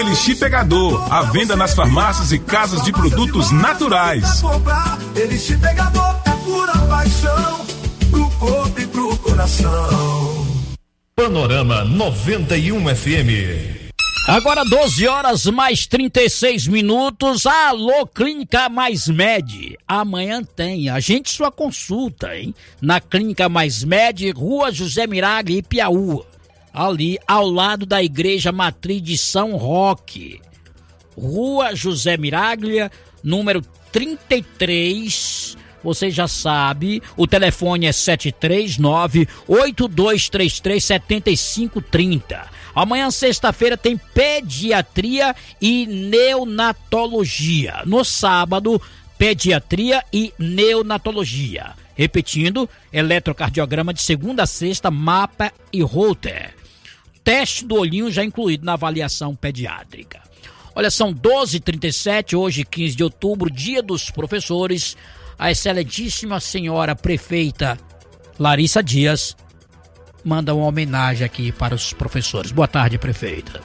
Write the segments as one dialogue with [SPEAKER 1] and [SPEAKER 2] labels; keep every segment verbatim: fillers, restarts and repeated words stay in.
[SPEAKER 1] Elixir Pegador, à venda nas farmácias e casas de produtos naturais.
[SPEAKER 2] Elixir Pegador é pura paixão, pro corpo e pro coração.
[SPEAKER 3] Panorama noventa e um F M.
[SPEAKER 4] Agora doze horas mais trinta e seis minutos. Alô, Clínica Mais Med. Amanhã tem. Agende sua consulta, hein? Na Clínica Mais Med, Rua José Miraglia, Piauí. Ali ao lado da Igreja Matriz de São Roque. Rua José Miraglia, número trinta e três. Você já sabe, o telefone é sete três nove, oito dois três três, sete cinco três zero. Amanhã, sexta-feira, tem pediatria e neonatologia. No sábado, pediatria e neonatologia. Repetindo, eletrocardiograma de segunda a sexta, mapa e Holter. Teste do olhinho já incluído na avaliação pediátrica. Olha, são doze e trinta e sete, hoje quinze de outubro, dia dos professores. A excelentíssima senhora prefeita Larissa Dias manda uma homenagem aqui para os professores. Boa tarde, prefeita.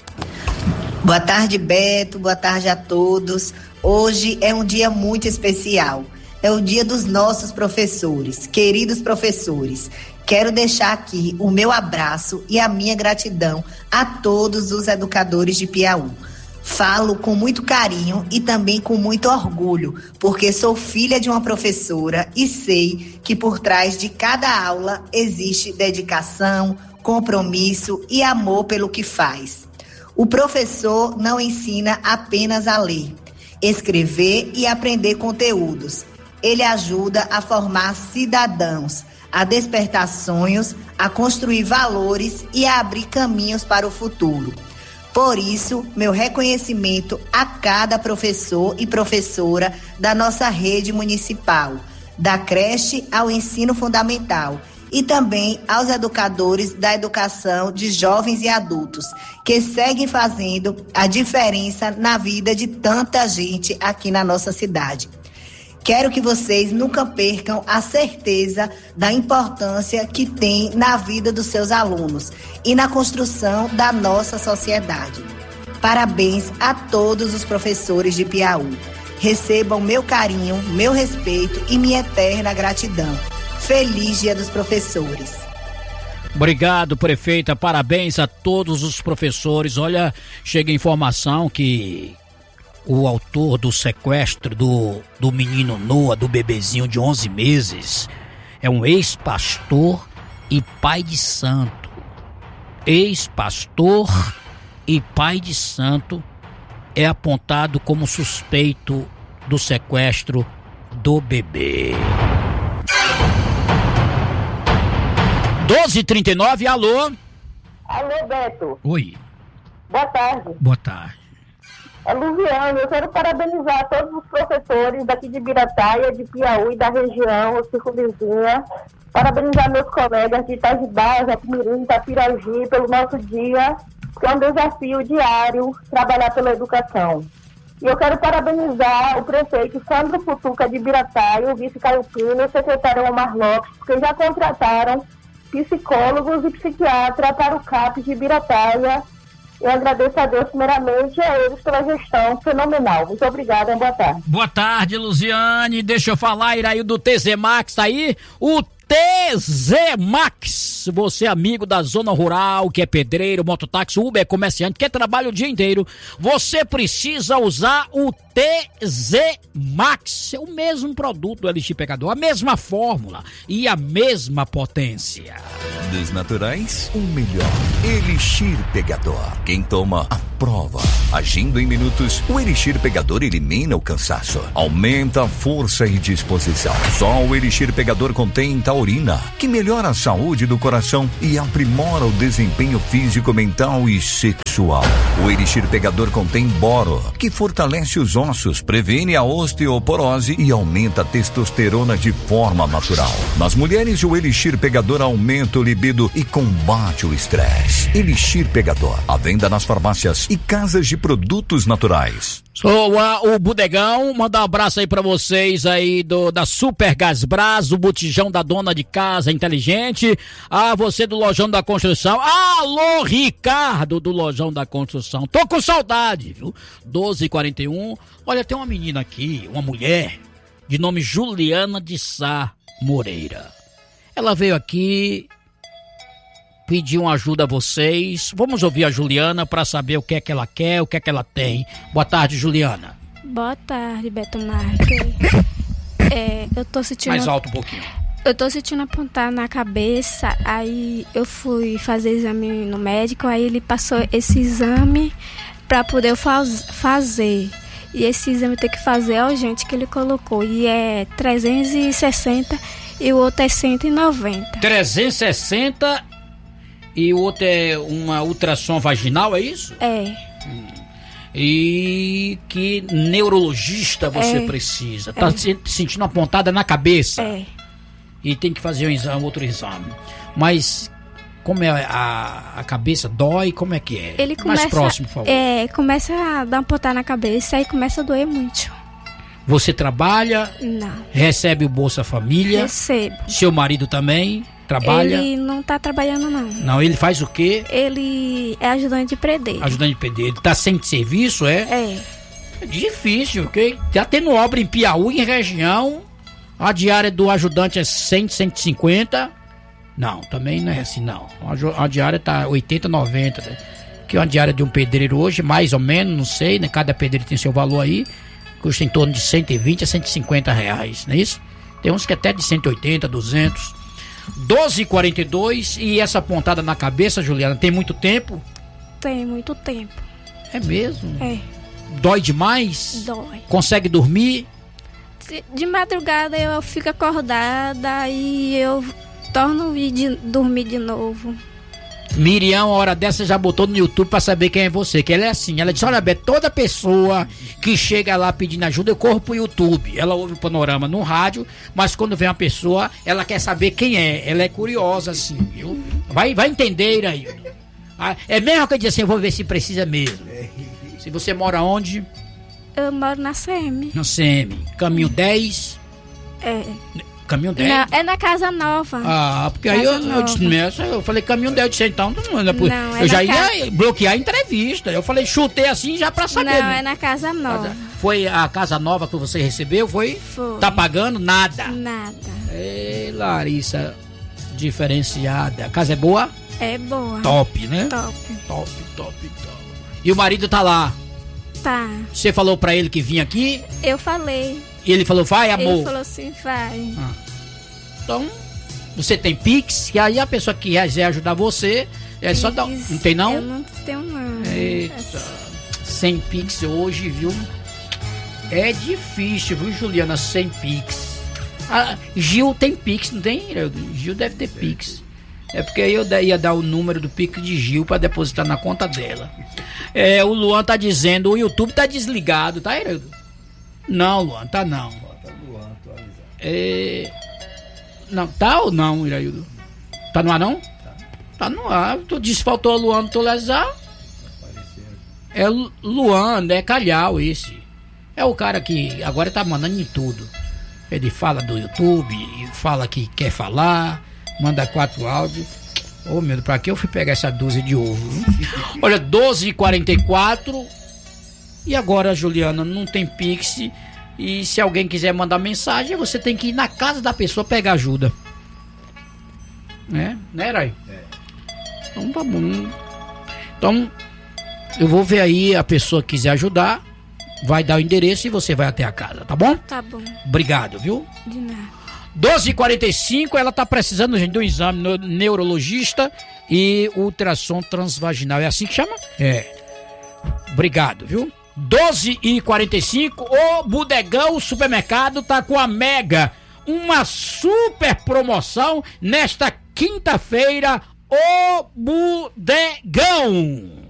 [SPEAKER 5] Boa tarde, Beto. Boa tarde a todos. Hoje é um dia muito especial. É o dia dos nossos professores, queridos professores. Quero deixar aqui o meu abraço e a minha gratidão a todos os educadores de Piauí. Falo com muito carinho e também com muito orgulho, porque sou filha de uma professora e sei que por trás de cada aula existe dedicação, compromisso e amor pelo que faz. O professor não ensina apenas a ler, escrever e aprender conteúdos. Ele ajuda a formar cidadãos, a despertar sonhos, a construir valores e a abrir caminhos para o futuro. Por isso, meu reconhecimento a cada professor e professora da nossa rede municipal, da creche ao ensino fundamental, e também aos educadores da educação de jovens e adultos, que seguem fazendo a diferença na vida de tanta gente aqui na nossa cidade. Quero que vocês nunca percam a certeza da importância que tem na vida dos seus alunos e na construção da nossa sociedade. Parabéns a todos os professores de Piauí. Recebam meu carinho, meu respeito e minha eterna gratidão. Feliz Dia dos Professores.
[SPEAKER 4] Obrigado, prefeita. Parabéns a todos os professores. Olha, chega a informação que o autor do sequestro do, do menino Noah, do bebezinho de onze meses, é um ex-pastor e pai de santo. Ex-pastor e pai de santo é apontado como suspeito do sequestro do bebê. doze e trinta e nove, alô?
[SPEAKER 6] Alô, Beto.
[SPEAKER 4] Oi.
[SPEAKER 6] Boa tarde.
[SPEAKER 4] Boa tarde.
[SPEAKER 6] É Luziane, eu quero parabenizar todos os professores daqui de Birataia, de Piauí, da região, circunvizinha. Parabenizar meus colegas de Itajibá, Japimirim, Itapiraji, pelo nosso dia, que é um desafio diário trabalhar pela educação. E eu quero parabenizar o prefeito Sandro Futuca de Birataia, o vice Caio Pino e o secretário Omar Lopes, porque já contrataram psicólogos e psiquiatras para o C A P de Birataia. Eu agradeço a Deus primeiramente a eles pela gestão fenomenal. Muito obrigada, boa tarde.
[SPEAKER 4] Boa tarde, Luziane. Deixa eu falar, Iraí, do T Z Max, tá aí? O T Z Max, você amigo da zona rural, que é pedreiro, mototáxi, Uber, comerciante, que trabalha o dia inteiro, você precisa usar o T Z Max, é o mesmo produto do Elixir Pegador, a mesma fórmula e a mesma potência.
[SPEAKER 3] Dos naturais, o melhor. Elixir Pegador. Quem toma, aprova. Agindo em minutos, o Elixir Pegador elimina o cansaço, aumenta a força e disposição. Só o Elixir Pegador contém taurina, que melhora a saúde do coração e aprimora o desempenho físico, mental e sexual. O Elixir Pegador contém boro, que fortalece os ossos, previne a osteoporose e aumenta a testosterona de forma natural. Nas mulheres, o Elixir Pegador aumenta o libido e combate o estresse. Elixir Pegador, à venda nas farmácias e casas de produtos naturais.
[SPEAKER 4] Sou o Bodegão, mandar um abraço aí pra vocês aí do, da Super Gasbras, o botijão da dona de casa inteligente, a você do Lojão da Construção, alô Ricardo do Lojão da Construção, tô com saudade, viu? doze e quarenta e um, olha, tem uma menina aqui, uma mulher, de nome Juliana de Sá Moreira. Ela veio aqui pedir uma ajuda a vocês. Vamos ouvir a Juliana para saber o que é que ela quer, o que é que ela tem. Boa tarde, Juliana.
[SPEAKER 7] Boa tarde, Beto Marques. É, eu tô sentindo...
[SPEAKER 4] Mais alto um pouquinho.
[SPEAKER 7] Eu tô sentindo apontar na cabeça, aí eu fui fazer exame no médico, aí ele passou esse exame para poder eu faz, fazer. E esse exame tem que fazer é urgente que ele colocou, e é trezentos e sessenta e o outro é cento e noventa.
[SPEAKER 4] trezentos e sessenta e o outro é uma ultrassom vaginal, é isso?
[SPEAKER 7] É.
[SPEAKER 4] Hum. E que neurologista você é. precisa? Tá é. se sentindo uma pontada na cabeça?
[SPEAKER 7] É.
[SPEAKER 4] E tem que fazer um exame, outro exame. Mas como é a, a cabeça dói, como é que é?
[SPEAKER 7] Ele começa,
[SPEAKER 4] mais próximo, por favor.
[SPEAKER 7] É, começa a dar uma pontada na cabeça, aí começa a doer muito.
[SPEAKER 4] Você trabalha?
[SPEAKER 7] Não.
[SPEAKER 4] Recebe o Bolsa Família?
[SPEAKER 7] Recebo.
[SPEAKER 4] Seu marido também trabalha?
[SPEAKER 7] Ele não tá trabalhando, não.
[SPEAKER 4] Não, ele faz o quê?
[SPEAKER 7] Ele é ajudante de pedreiro.
[SPEAKER 4] Ajudante de pedreiro. Ele tá sem serviço, é?
[SPEAKER 7] É.
[SPEAKER 4] É difícil, porque tá tendo obra em Piauí, em região. A diária do ajudante é cem, cento e cinquenta. Não, também não é assim, não. A diária tá oitenta, noventa. Né? Que uma diária de um pedreiro hoje, mais ou menos, não sei, né? Cada pedreiro tem seu valor aí. Custa em torno de cento e vinte a cento e cinquenta reais, não é isso? Tem uns que até de cento e oitenta, duzentos. doze e quarenta e dois, e essa pontada na cabeça, Juliana, tem muito tempo?
[SPEAKER 7] Tem muito tempo.
[SPEAKER 4] É mesmo?
[SPEAKER 7] É.
[SPEAKER 4] Dói demais?
[SPEAKER 7] Dói.
[SPEAKER 4] Consegue dormir?
[SPEAKER 7] De, de madrugada eu fico acordada e eu torno a ir de, dormir de novo.
[SPEAKER 4] Miriam, a hora dessa, já botou no YouTube pra saber quem é você, que ela é assim, ela disse, olha, Beto, toda pessoa que chega lá pedindo ajuda, eu corro pro YouTube, ela ouve o Panorama no rádio, mas quando vem uma pessoa, ela quer saber quem é, ela é curiosa assim, viu? Vai, vai entender aí. Ah, é mesmo que eu disse assim, eu vou ver se precisa mesmo. Se você mora onde?
[SPEAKER 7] Eu moro na C M.
[SPEAKER 4] Na C M, caminho dez?
[SPEAKER 7] É.
[SPEAKER 4] Caminho dez?
[SPEAKER 7] Não, é na Casa Nova.
[SPEAKER 4] Ah, porque casa aí eu, eu disse, eu falei caminho dez, eu disse, então, não, não,
[SPEAKER 7] não, é
[SPEAKER 4] eu já ia
[SPEAKER 7] casa...
[SPEAKER 4] bloquear a entrevista. Eu falei, chutei assim já pra saber.
[SPEAKER 7] Não,
[SPEAKER 4] né?
[SPEAKER 7] é na Casa Nova.
[SPEAKER 4] Foi a Casa Nova que você recebeu, foi?
[SPEAKER 7] Foi.
[SPEAKER 4] Tá pagando nada?
[SPEAKER 7] Nada.
[SPEAKER 4] Ei, Larissa, diferenciada. A casa é boa?
[SPEAKER 7] É boa.
[SPEAKER 4] Top, né?
[SPEAKER 7] Top.
[SPEAKER 4] Top, top, top. E o marido tá lá?
[SPEAKER 7] Tá.
[SPEAKER 4] Você falou pra ele que vinha aqui?
[SPEAKER 7] Eu falei.
[SPEAKER 4] E ele falou, vai, amor?
[SPEAKER 7] Ele falou assim, vai.
[SPEAKER 4] Ah. Então, você tem Pix, que aí a pessoa que quiser ajudar você, é Pix, só dar... Não tem não?
[SPEAKER 7] Eu não tenho não.
[SPEAKER 4] Eita. Sem Pix hoje, viu? É difícil, viu, Juliana, sem Pix. Ah, Gil tem Pix, não tem? Gil deve ter Pix. É porque aí eu ia dar o número do Pix de Gil pra depositar na conta dela. É, o Luan tá dizendo, o YouTube tá desligado, tá, Heraldo? Não, Luan, tá não. É... Não, tá ou não, Iraildo? Tá no ar não? Tá. Tá no ar. Tu disse que faltou o Luan Tolezar? É Luan, é Calhau esse. É o cara que agora tá mandando em tudo. Ele fala do YouTube, fala que quer falar, manda quatro áudios. Ô, oh, meu, pra que eu fui pegar essa dúzia de ovo? Olha, doze e quarenta e quatro. E agora, Juliana, não tem Pix. E se alguém quiser mandar mensagem, você tem que ir na casa da pessoa pegar ajuda. Né? Né, Rai? É. Então tá bom. Então, eu vou ver aí, a pessoa que quiser ajudar, vai dar o endereço e você vai até a casa, tá bom?
[SPEAKER 7] Tá bom.
[SPEAKER 4] Obrigado, viu?
[SPEAKER 7] De nada.
[SPEAKER 4] doze e quarenta e cinco, ela tá precisando, gente, de um exame no neurologista e ultrassom transvaginal. É assim que chama? É. Obrigado, viu? doze e quarenta e cinco, o Bodegão Supermercado tá com a Mega, uma super promoção nesta quinta-feira, o Bodegão.